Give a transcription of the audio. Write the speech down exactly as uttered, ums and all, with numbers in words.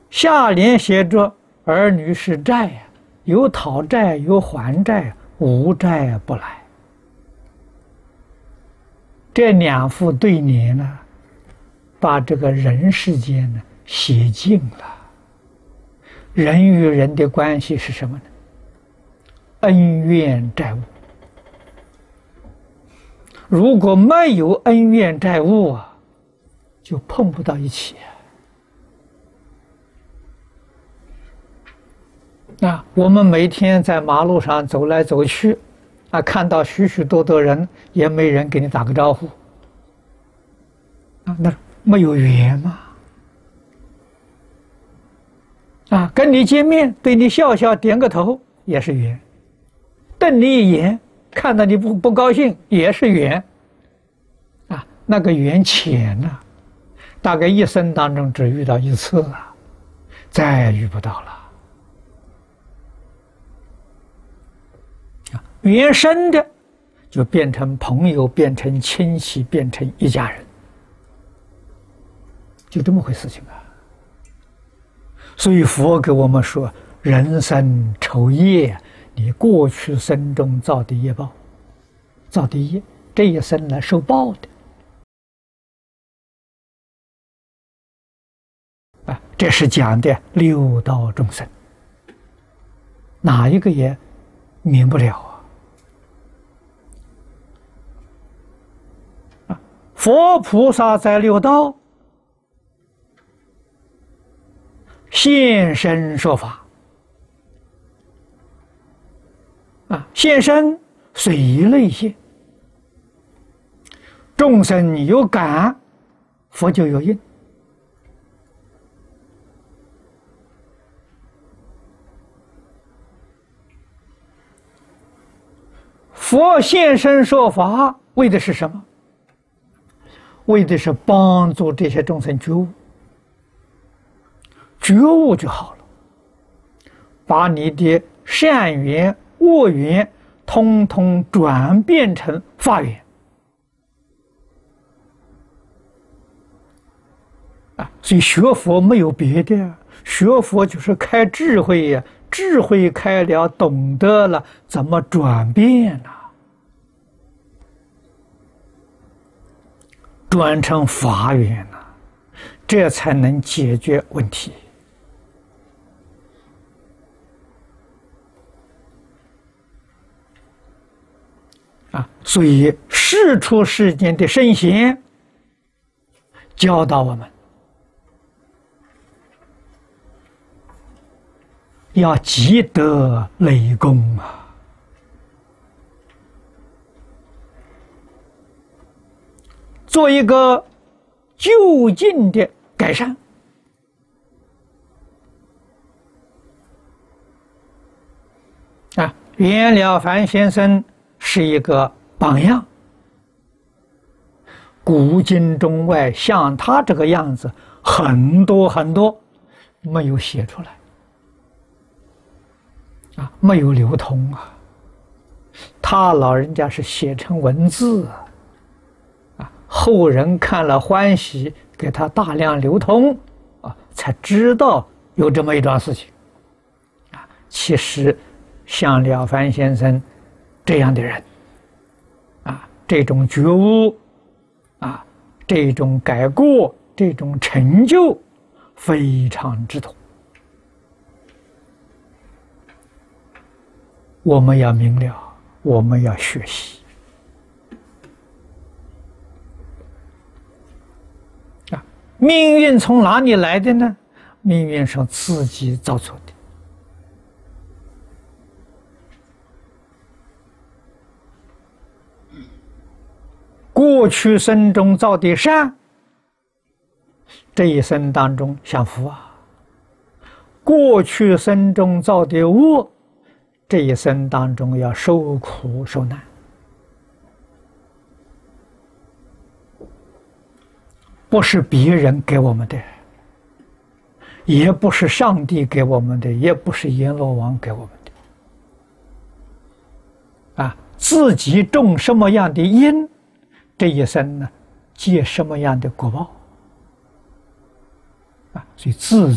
下联写着儿女是债呀，有讨债有还债，无债不来。这两副对联呢，把这个人世间呢写尽了。人与人的关系是什么呢？恩怨债务。如果没有恩怨债务啊，就碰不到一起啊。啊，我们每天在马路上走来走去，啊，看到许许多多人，也没人给你打个招呼，啊，那没有缘嘛。啊，跟你见面，对你笑笑，点个头，也是缘；瞪你一眼，看到你不不高兴，也是缘。啊，那个缘浅呐、啊，大概一生当中只遇到一次啊，再也遇不到了。啊，缘深的就变成朋友，变成亲戚，变成一家人，就这么回事情啊。所以佛给我们说，人生酬业，你过去生中造的业报，造的业，这一生来受报的。啊，这是讲的六道众生，哪一个也免不了啊！啊，佛菩萨在六道现身说法啊，现身随类现，众生有感，佛就有应。佛现身说法，为的是什么？为的是帮助这些众生觉悟。觉悟就好了，把你的善缘、恶缘通通转变成法缘啊！所以学佛没有别的，学佛就是开智慧呀，智慧开了，懂得了怎么转变啊，转成法缘啊，这才能解决问题。啊，所以世出世间的圣贤教导我们，要积德累功啊，做一个就近的改善。啊，袁了凡先生是一个榜样，古今中外像他这个样子很多很多，没有写出来啊，没有流通啊。他老人家是写成文字啊，后人看了欢喜，给他大量流通啊，才知道有这么一桩事情啊。其实像了凡先生这样的人啊，这种觉悟啊，这种改过，这种成就非常之多。我们要明了，我们要学习啊！命运从哪里来的呢？命运是自己造作的。过去生中造的善，这一生当中享福啊；过去生中造的恶，这一生当中要受苦受难。不是别人给我们的，也不是上帝给我们的，也不是阎罗王给我们的。啊，自己种什么样的因，这一生呢，结什么样的果报啊！所以自